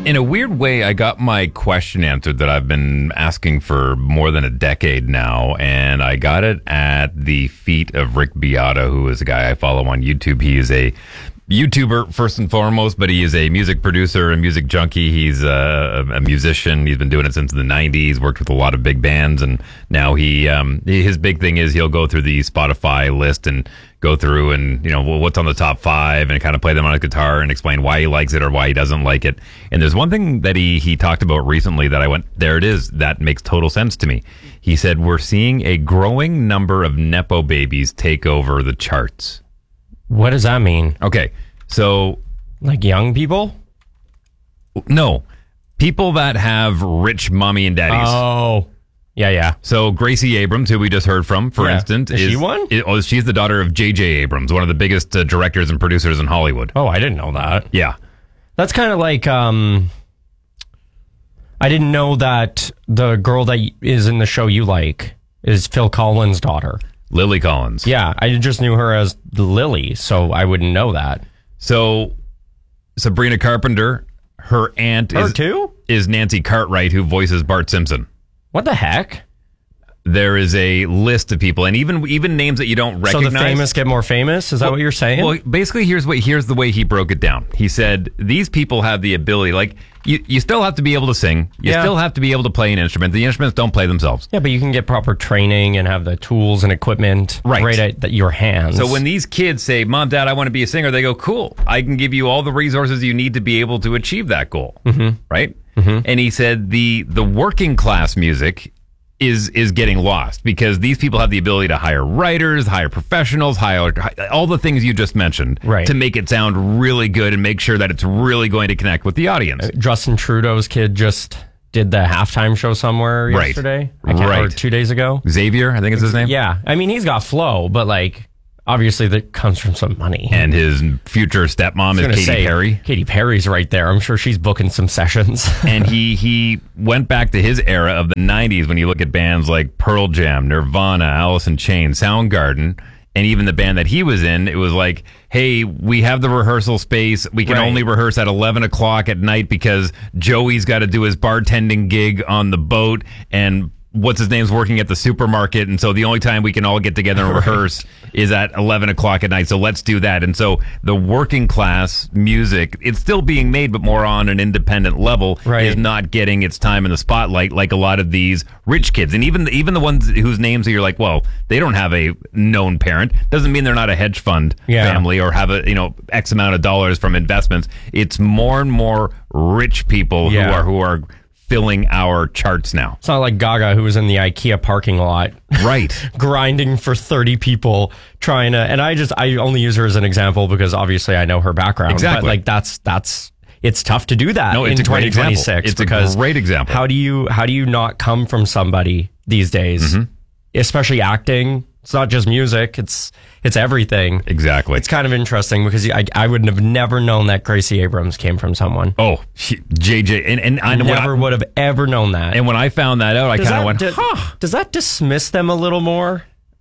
In a weird way, I got my question answered that I've been asking for more than a decade now, and I got it at the feet of Rick Beato, who is a guy I follow on YouTube. He is a YouTuber first and foremost, but he is a music producer and music junkie. He's a musician. He's been doing it since the 90s, worked with a lot of big bands, and now his big thing is he'll go through the Spotify list and go through and, what's on the top 5 and kind of play them on his guitar and explain why he likes it or why he doesn't like it. And there's one thing that he talked about recently that I went, there it is. That makes total sense to me. He said, we're seeing a growing number of Nepo babies take over the charts. What does that mean? Okay, so... Like young people? No. People that have rich mommy and daddies. Oh, yeah. So Gracie Abrams, who we just heard from, for instance... Is she one? She's the daughter of J.J. Abrams, one of the biggest directors and producers in Hollywood. Oh, I didn't know that. Yeah. That's kind of like... I didn't know that the girl that is in the show you like is Phil Collins' daughter. Lily Collins. Yeah, I just knew her as Lily, so I wouldn't know that. So, Sabrina Carpenter, her aunt is Nancy Cartwright, who voices Bart Simpson. What the heck? There is a list of people, and even names that you don't recognize. So the famous get more famous? Is that what you're saying? Well, basically, here's the way he broke it down. He said, these people have the ability, like, you still have to be able to sing. You still have to be able to play an instrument. The instruments don't play themselves. Yeah, but you can get proper training and have the tools and equipment right at your hands. So when these kids say, Mom, Dad, I want to be a singer, they go, cool. I can give you all the resources you need to be able to achieve that goal. Mm-hmm. Right? Mm-hmm. And he said the working class music is getting lost because these people have the ability to hire writers, hire professionals, hire all the things you just mentioned to make it sound really good and make sure that it's really going to connect with the audience. Justin Trudeau's kid just did the halftime show somewhere yesterday. Or 2 days ago. Xavier, I think is his name. Yeah. I mean, he's got flow, but obviously that comes from some money. And his future stepmom is Katy Perry. Katy Perry's right there. I'm sure she's booking some sessions. And he went back to his era of the 90s when you look at bands like Pearl Jam, Nirvana, Alice in Chains, Soundgarden, and even the band that he was in, it was like, hey, we have the rehearsal space. We can only rehearse at 11 o'clock at night because Joey's got to do his bartending gig on the boat and what's his name's working at the supermarket, and so the only time we can all get together and rehearse is at 11 o'clock at night, so let's do that. And so the working class music, it's still being made, but more on an independent level, is not getting its time in the spotlight like a lot of these rich kids. And even the ones whose names you're like, well, they don't have a known parent, doesn't mean they're not a hedge fund family or have a X amount of dollars from investments. It's more and more rich people who are filling our charts now. It's not like Gaga, who was in the IKEA parking lot. Right. Grinding for 30 people trying to... And I only use her as an example because obviously I know her background. Exactly. But that's it's tough to do that in 2026. It's a great example. How do you not come from somebody these days? Mm-hmm. Especially acting. It's not just music. It's everything. Exactly. It's kind of interesting because I would have never known that Gracie Abrams came from someone. Oh, JJ. And I never would have ever known that. And when I found that out, I kind of went, Does that dismiss them a little more?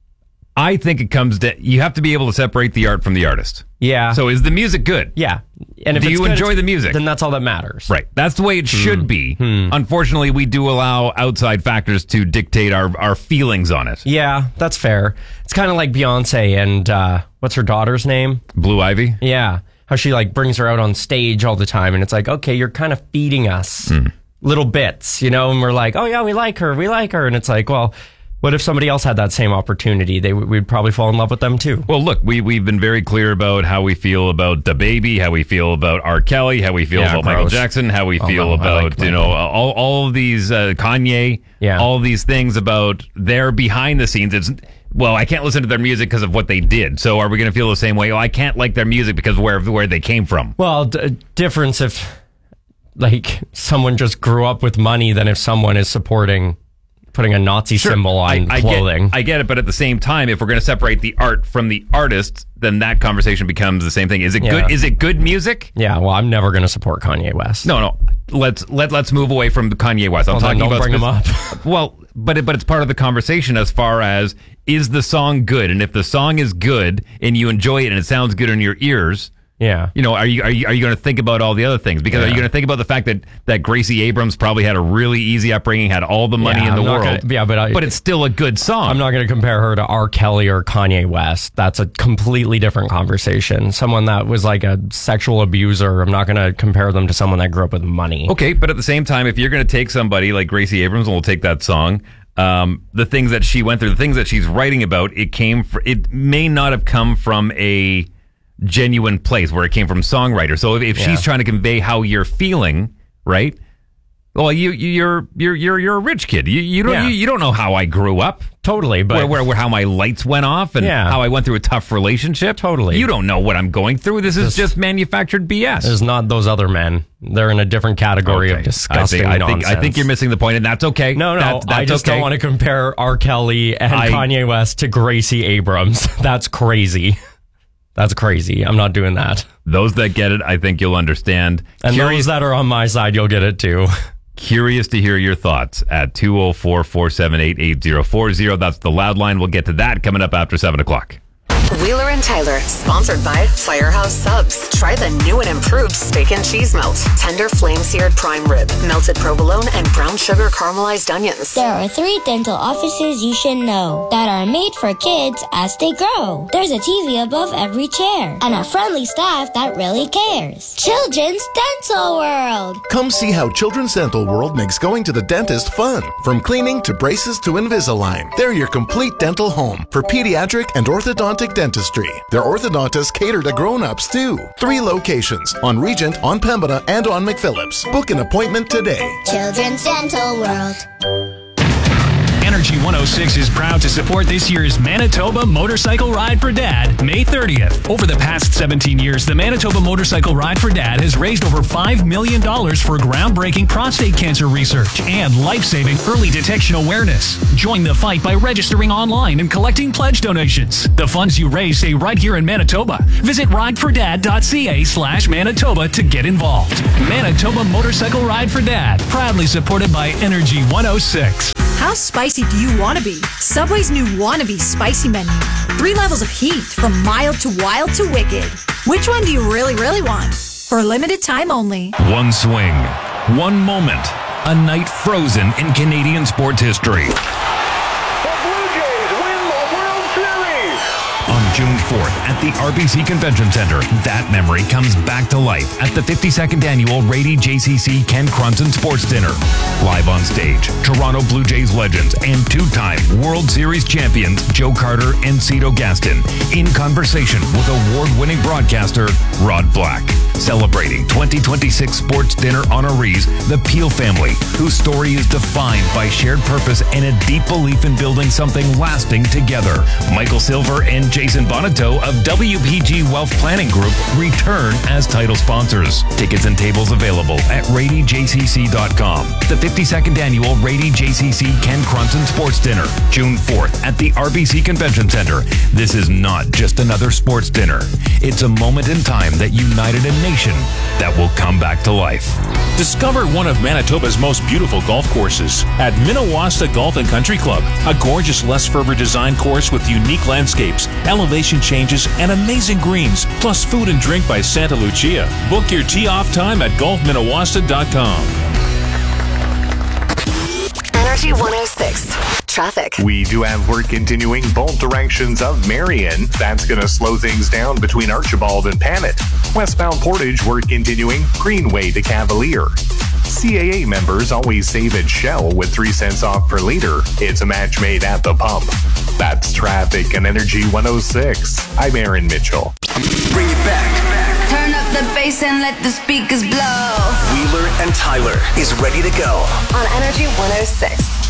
I think it comes to, you have to be able to separate the art from the artist. Yeah. So is the music good? Yeah. And if do you enjoy the music? Then that's all that matters. Right. That's the way it should be. Unfortunately, we do allow outside factors to dictate our feelings on it. Yeah, that's fair. It's kind of like Beyonce and what's her daughter's name? Blue Ivy? Yeah. How she brings her out on stage all the time. And it's like, okay, you're kind of feeding us little bits, and we're like, oh yeah, we like her. And it's like, well, what if somebody else had that same opportunity? We'd probably fall in love with them too. Well, look, we've been very clear about how we feel about DaBaby, how we feel about R. Kelly, how we feel about Michael Jackson, how we feel about all of these Kanye, all of these things about their behind the scenes. Well, I can't listen to their music because of what they did. So are we going to feel the same way? Oh, I can't like their music because of where they came from. Well, difference if someone just grew up with money than if someone is supporting putting a Nazi symbol on clothing. I get it, but at the same time, if we're going to separate the art from the artist, then that conversation becomes the same thing. Is it good? Is it good music? Yeah. Well, I'm never going to support Kanye West. No. Let's move away from the Kanye West. I'm talking about bring him up. Well, but it's part of the conversation as far as, is the song good? And if the song is good and you enjoy it and it sounds good in your ears, Yeah. You know, are you going to think about all the other things? Because are you going to think about the fact that Gracie Abrams probably had a really easy upbringing, had all the money in the world? But it's still a good song. I'm not going to compare her to R. Kelly or Kanye West. That's a completely different conversation. Someone that was like a sexual abuser, I'm not going to compare them to someone that grew up with money. Okay, but at the same time, if you're going to take somebody like Gracie Abrams, and we'll take that song, the things that she went through, the things that she's writing about, it may not have come from a genuine place where it came from songwriter. So if she's trying to convey how you're feeling, right? Well, you're a rich kid. You don't know how I grew up. Totally, but where how my lights went off and how I went through a tough relationship. Totally, you don't know what I'm going through. This is just manufactured BS. There's not those other men. They're in a different category of disgusting nonsense. I think you're missing the point, and that's okay. No, I just don't want to compare R. Kelly and Kanye West to Gracie Abrams. That's crazy. That's crazy. I'm not doing that. Those that get it, I think you'll understand. And those that are on my side, you'll get it too. Curious to hear your thoughts at 204-478-8040. That's the loud line. We'll get to that coming up after 7 o'clock. Wheeler and Tyler, sponsored by Firehouse Subs. Try the new and improved steak and cheese melt. Tender flame-seared prime rib, melted provolone, and brown sugar caramelized onions. There are 3 dental offices you should know that are made for kids as they grow. There's a TV above every chair and a friendly staff that really cares. Children's Dental World. Come see how Children's Dental World makes going to the dentist fun. From cleaning to braces to Invisalign, they're your complete dental home for pediatric and orthodontic dentistry. Their orthodontists cater to grown-ups too. 3 locations, on Regent, on Pembina, and on McPhillips. Book an appointment today. Children's Dental World. Energy 106 is proud to support this year's Manitoba Motorcycle Ride for Dad, May 30th. Over the past 17 years, the Manitoba Motorcycle Ride for Dad has raised over $5 million for groundbreaking prostate cancer research and life-saving early detection awareness. Join the fight by registering online and collecting pledge donations. The funds you raise stay right here in Manitoba. Visit ridefordad.ca/Manitoba to get involved. Manitoba Motorcycle Ride for Dad, proudly supported by Energy 106. How spicy do you want to be? Subway's new Wannabe Spicy Menu. 3 levels of heat, from mild to wild to wicked. Which one do you really, really want? For a limited time only. One swing, one moment, a night frozen in Canadian sports history. On June 4th at the RBC Convention Centre, that memory comes back to life at the 52nd Annual Rady JCC Ken Cronson Sports Dinner. Live on stage, Toronto Blue Jays legends and 2-time World Series champions Joe Carter and Cito Gaston in conversation with award-winning broadcaster Rod Black. Celebrating 2026 Sports Dinner honorees, the Peel family, whose story is defined by shared purpose and a deep belief in building something lasting together. Michael Silver and Jason Bonito of WPG Wealth Planning Group return as title sponsors. Tickets and tables available at radyjcc.com. The 52nd Annual Rady JCC Ken Cronson Sports Dinner, June 4th at the RBC Convention Centre. This is not just another sports dinner. It's a moment in time that united a nation that will come back to life. Discover one of Manitoba's most beautiful golf courses at Minnewaska Golf and Country Club. A gorgeous Les Ferber design course with unique landscapes, elevation changes, and amazing greens, plus food and drink by Santa Lucia. Book your tee-off time at golfminnewaska.com. Energy 106. Traffic. We do have work continuing both directions of Marion. That's going to slow things down between Archibald and Panet. Westbound Portage, work continuing Greenway to Cavalier. CAA members always save at Shell with 3 cents off per liter. It's a match made at the pump. That's traffic on Energy 106. I'm Aaron Mitchell. Bring it back. Turn up the bass and let the speakers blow. Wheeler and Tyler is ready to go on Energy 106.